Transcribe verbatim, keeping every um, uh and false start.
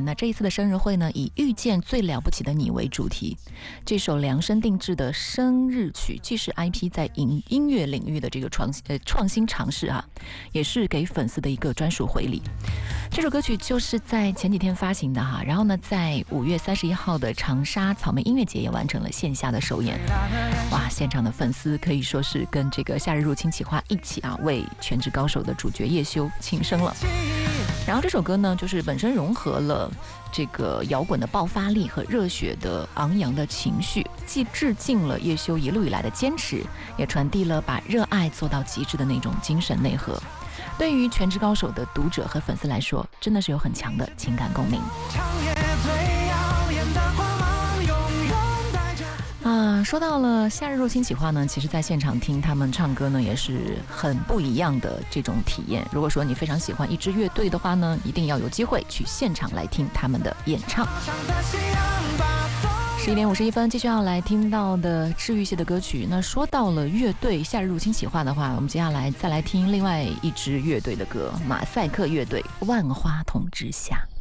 那这一次的生日会呢，以遇见最了不起的你为主题。这首量身定制的生日曲，既是 I P 在音音乐领域的这个创呃创新尝试哈、啊，也是给粉丝的一个专属回礼。这首歌曲就是在前几天发行的哈，然后呢，在五月三十一号的长沙草莓音乐节也完成了线下的首演。哇，现场的粉丝可以说是跟这个夏日入侵企划一起啊，为全职高手的主角叶修庆生了。然后这首歌呢，就是本身融合了这个摇滚的爆发力和热血的昂扬的情绪，既致敬了叶修一路以来的坚持，也传递了把热爱做到极致的那种精神内核。对于全职高手的读者和粉丝来说，真的是有很强的情感共鸣。啊，说到了夏日入侵企划呢，其实在现场听他们唱歌呢，也是很不一样的这种体验。如果说你非常喜欢一支乐队的话呢，一定要有机会去现场来听他们的演唱。十一点五十一分，继续要来听到的治愈系的歌曲。那说到了乐队夏日入侵企划的话，我们接下来再来听另外一支乐队的歌，马赛克乐队《万花筒之下》。